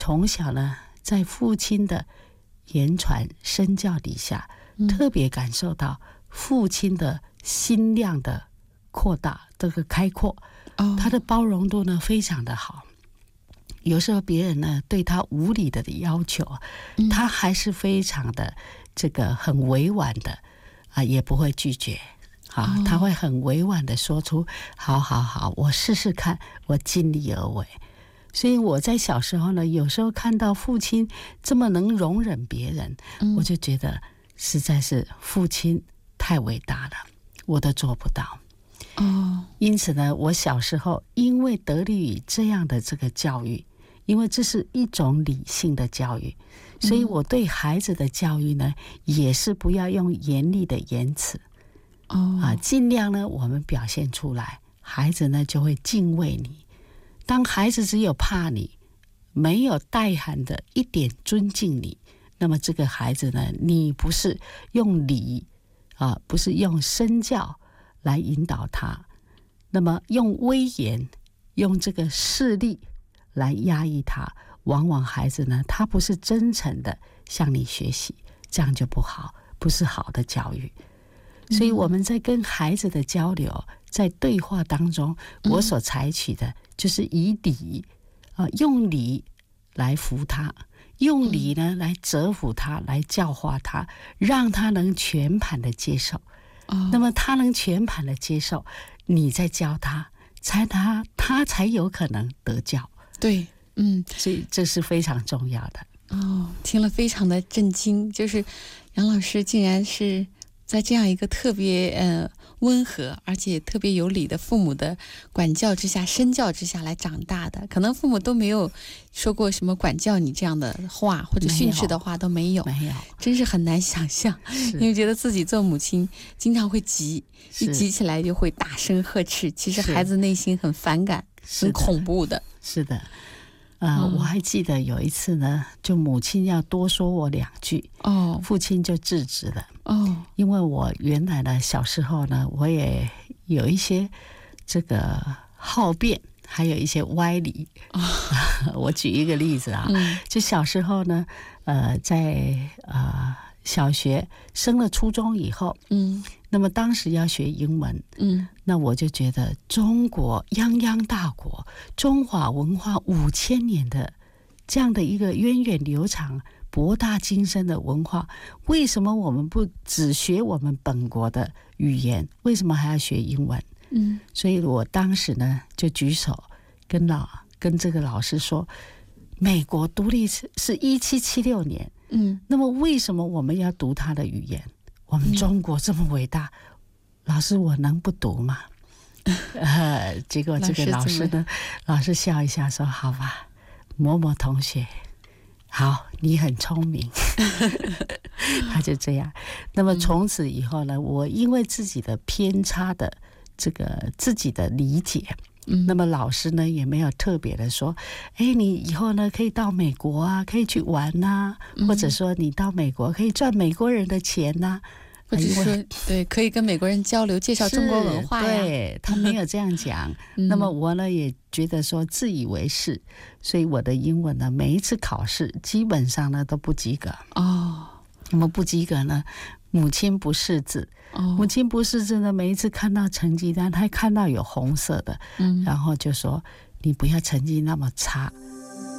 从小呢，在父亲的言传身教底下，特别感受到父亲的心量的扩大，这个开阔，他的包容度呢非常的好。有时候别人呢对他无理的要求，他还是非常的这个很委婉的也不会拒绝他会很委婉的说出好好好，我试试看，我尽力而为。所以我在小时候呢，有时候看到父亲这么能容忍别人，我就觉得实在是父亲太伟大了，我都做不到。因此呢，我小时候因为得力于这样的这个教育，因为这是一种理性的教育，所以我对孩子的教育呢，也是不要用严厉的言辞尽量呢我们表现出来，孩子呢就会敬畏你。当孩子只有怕你，没有带涵的一点尊敬你，那么这个孩子呢，你不是用礼不是用身教来引导他，那么用威严，用这个势力来压抑他，往往孩子呢，他不是真诚的向你学习，这样就不好，不是好的教育。所以我们在跟孩子的交流，在对话当中，我所采取的就是以礼用礼来服他，用礼呢来折服他，来教化他，让他能全盘的接受。那么他能全盘的接受，你再教他，他才有可能得教。 对， 所以这是非常重要的。 听了非常的震惊，就是杨老师竟然是在这样一个特别温和而且特别有礼的父母的管教之下，身教之下来长大的。可能父母都没有说过什么管教你这样的话，或者训斥的话都没有，真是很难想象。因为觉得自己做母亲经常会急，一急起来就会大声呵斥，其实孩子内心很反感，很恐怖的。 是的。我还记得有一次呢，就母亲要多说我2句，父亲就制止了。因为我原来呢小时候呢，我也有一些这个好辩，还有一些歪理。我举一个例子就小时候呢，在小学升了初中以后，那么当时要学英文，那我就觉得中国泱泱大国，中华文化5000年的这样的一个源远流长、博大精深的文化，为什么我们不只学我们本国的语言？为什么还要学英文？所以我当时呢就举手跟这个老师说，美国独立是1776年，那么为什么我们要读他的语言？我们中国这么伟大，老师我能不读吗？结果这个老师呢，老师笑一下说，好吧，某某同学，好，你很聪明。他就这样。那么从此以后呢，我因为自己的偏差的这个自己的理解，那么老师呢也没有特别的说，你以后呢可以到美国啊，可以去玩啊，或者说你到美国可以赚美国人的钱啊， 或者说对，可以跟美国人交流，介绍中国文化呀。 对，他没有这样讲。那么我呢也觉得说自以为是，所以我的英文呢每一次考试基本上呢都不及格。那么不及格呢，母亲不识字，母亲不识字呢，每一次看到成绩单，她看到有红色的，然后就说你不要成绩那么差，